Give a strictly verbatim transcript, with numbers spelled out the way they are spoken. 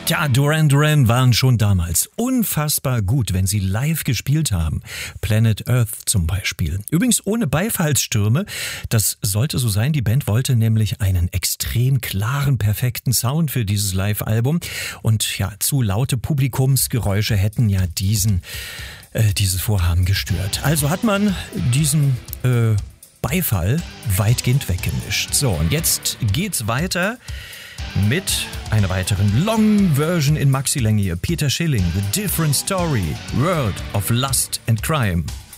Tja, Duran Duran waren schon damals unfassbar gut, wenn sie live gespielt haben. Planet Earth zum Beispiel. Übrigens ohne Beifallsstürme. Das sollte so sein. Die Band wollte nämlich einen extrem klaren, perfekten Sound für dieses Live-Album. Und ja, zu laute Publikumsgeräusche hätten ja diesen, äh, dieses Vorhaben gestört. Also hat man diesen äh, Beifall weitgehend weggemischt. So, und jetzt geht's weiter mit einer weiteren Long-Version in Maxi-Länge hier. Peter Schilling, The Different Story, World of Lust and Crime.